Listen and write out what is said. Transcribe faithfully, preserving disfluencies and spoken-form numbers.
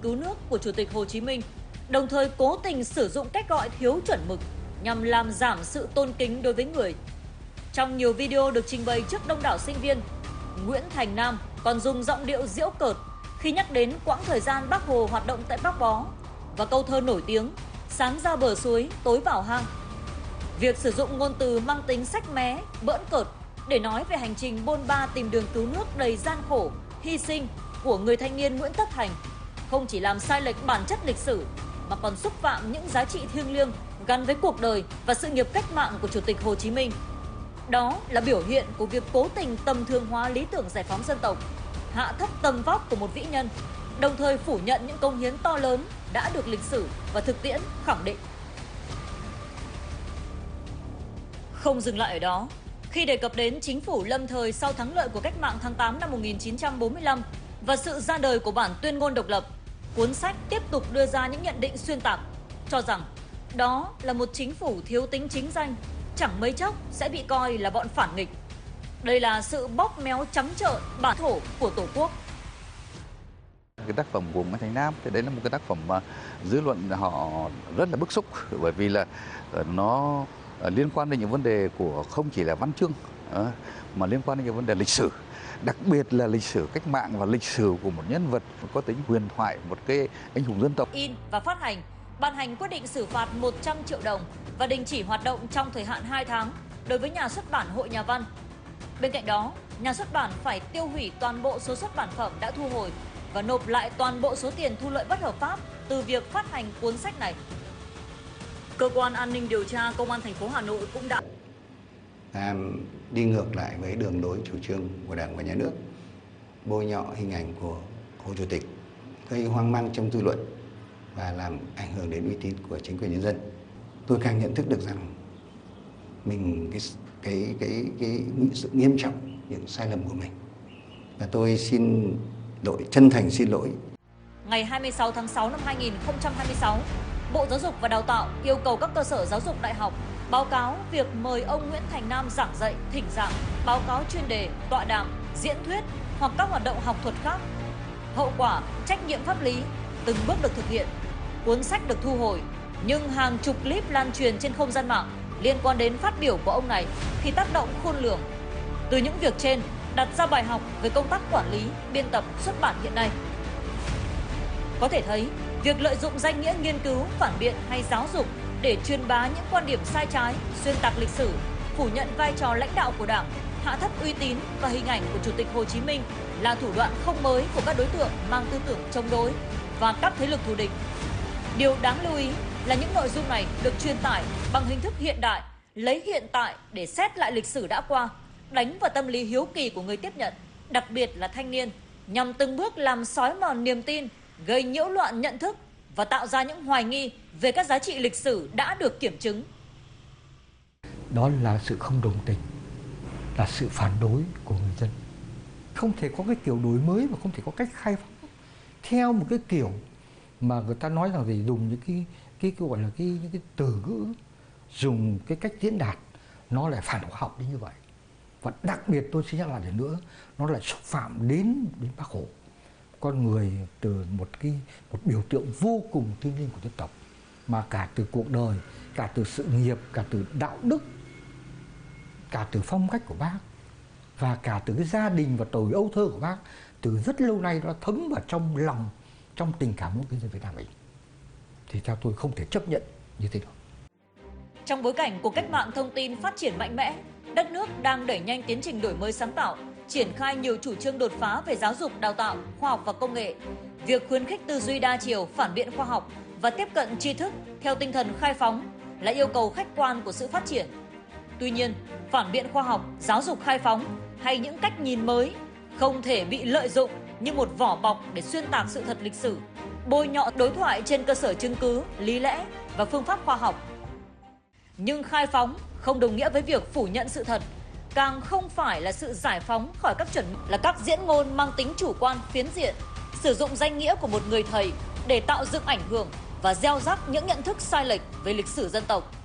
cứu nước của Chủ tịch Hồ Chí Minh, đồng thời cố tình sử dụng cách gọi thiếu chuẩn mực nhằm làm giảm sự tôn kính đối với người. Trong nhiều video được trình bày trước đông đảo sinh viên, Nguyễn Thành Nam còn dùng giọng điệu giễu cợt khi nhắc đến quãng thời gian Bác Hồ hoạt động tại Bắc Bó và câu thơ nổi tiếng sáng ra bờ suối, tối vào hang. Việc sử dụng ngôn từ mang tính sách mé, bỡn cợt để nói về hành trình bôn ba tìm đường cứu nước đầy gian khổ, hy sinh của người thanh niên Nguyễn Tất Thành không chỉ làm sai lệch bản chất lịch sử mà còn xúc phạm những giá trị thiêng liêng gắn với cuộc đời và sự nghiệp cách mạng của Chủ tịch Hồ Chí Minh. Đó là biểu hiện của việc cố tình tầm thường hóa lý tưởng giải phóng dân tộc, hạ thấp tầm vóc của một vĩ nhân, đồng thời phủ nhận những công hiến to lớn đã được lịch sử và thực tiễn khẳng định. Không dừng lại ở đó, khi đề cập đến chính phủ lâm thời sau thắng lợi của cách mạng tháng tám năm một nghìn chín trăm bốn mươi lăm và sự ra đời của bản tuyên ngôn độc lập, cuốn sách tiếp tục đưa ra những nhận định xuyên tạc, cho rằng đó là một chính phủ thiếu tính chính danh, chẳng mấy chốc sẽ bị coi là bọn phản nghịch. Đây là sự bóp méo trắng trợn bản thổ của Tổ quốc. Cái tác phẩm của Nguyễn Thành Nam thì đấy là một cái tác phẩm mà dư luận họ rất là bức xúc, bởi vì là nó liên quan đến những vấn đề của không chỉ là văn chương mà liên quan đến những vấn đề lịch sử, đặc biệt là lịch sử cách mạng và lịch sử của một nhân vật có tính huyền thoại, một cái anh hùng dân tộc. In và phát hành, ban hành quyết định xử phạt một trăm triệu đồng và đình chỉ hoạt động trong thời hạn hai tháng đối với nhà xuất bản Hội Nhà văn. Bên cạnh đó, nhà xuất bản phải tiêu hủy toàn bộ số xuất bản phẩm đã thu hồi và nộp lại toàn bộ số tiền thu lợi bất hợp pháp từ việc phát hành cuốn sách này. Cơ quan an ninh điều tra Công an thành phố Hà Nội cũng đã làm đi ngược lại với đường lối chủ trương của Đảng và Nhà nước, bôi nhọ hình ảnh của Hồ Chủ tịch, gây hoang mang trong dư luận và làm ảnh hưởng đến uy tín của chính quyền nhân dân. Tôi càng nhận thức được rằng mình cái cái cái cái, cái sự nghiêm trọng những sai lầm của mình, và tôi xin lỗi, chân thành xin lỗi. Ngày hai mươi sáu tháng sáu năm hai nghìn không trăm hai mươi sáu, Bộ Giáo dục và Đào tạo yêu cầu các cơ sở giáo dục đại học báo cáo việc mời ông Nguyễn Thành Nam giảng dạy, thỉnh giảng, báo cáo chuyên đề, tọa đàm, diễn thuyết hoặc các hoạt động học thuật khác. Hậu quả, trách nhiệm pháp lý từng bước được thực hiện. Cuốn sách được thu hồi, nhưng hàng chục clip lan truyền trên không gian mạng liên quan đến phát biểu của ông này thì tác động khôn lường. Từ những việc trên đặt ra bài học về công tác quản lý, biên tập, xuất bản hiện nay. Có thể thấy, việc lợi dụng danh nghĩa nghiên cứu, phản biện hay giáo dục để truyền bá những quan điểm sai trái, xuyên tạc lịch sử, phủ nhận vai trò lãnh đạo của Đảng, hạ thấp uy tín và hình ảnh của Chủ tịch Hồ Chí Minh là thủ đoạn không mới của các đối tượng mang tư tưởng chống đối và các thế lực thù địch. Điều đáng lưu ý là những nội dung này được truyền tải bằng hình thức hiện đại, lấy hiện tại để xét lại lịch sử đã qua, đánh vào tâm lý hiếu kỳ của người tiếp nhận, đặc biệt là thanh niên, nhằm từng bước làm xói mòn niềm tin, gây nhiễu loạn nhận thức và tạo ra những hoài nghi về các giá trị lịch sử đã được kiểm chứng. Đó là sự không đồng tình, là sự phản đối của người dân. Không thể có cái kiểu đổi mới và không thể có cách khai phóng theo một cái kiểu mà người ta nói rằng gì, dùng những cái cái, cái gọi là cái những cái từ ngữ, dùng cái cách diễn đạt nó lại phản khoa học đến như vậy. Và đặc biệt tôi xin nhắc lại lần nữa, nó lại xúc phạm đến đến Bác Hồ, con người từ một cái một biểu tượng vô cùng thiêng liêng của dân tộc, mà cả từ cuộc đời, cả từ sự nghiệp, cả từ đạo đức, cả từ phong cách của Bác, và cả từ cái gia đình và tuổi ấu thơ của Bác, từ rất lâu nay nó thấm vào trong lòng, trong tình cảm của nhân dân Việt Nam mình. Thì theo tôi không thể chấp nhận như thế được. Trong bối cảnh cuộc cách mạng thông tin phát triển mạnh mẽ, đất nước đang đẩy nhanh tiến trình đổi mới sáng tạo, triển khai nhiều chủ trương đột phá về giáo dục, đào tạo, khoa học và công nghệ. Việc khuyến khích tư duy đa chiều, phản biện khoa học và tiếp cận tri thức theo tinh thần khai phóng là yêu cầu khách quan của sự phát triển. Tuy nhiên, phản biện khoa học, giáo dục khai phóng hay những cách nhìn mới không thể bị lợi dụng như một vỏ bọc để xuyên tạc sự thật lịch sử, bôi nhọ đối thoại trên cơ sở chứng cứ, lý lẽ và phương pháp khoa học. Nhưng khai phóng không đồng nghĩa với việc phủ nhận sự thật, càng không phải là sự giải phóng khỏi các chuẩn mực, là các diễn ngôn mang tính chủ quan, phiến diện, sử dụng danh nghĩa của một người thầy để tạo dựng ảnh hưởng và gieo rắc những nhận thức sai lệch về lịch sử dân tộc.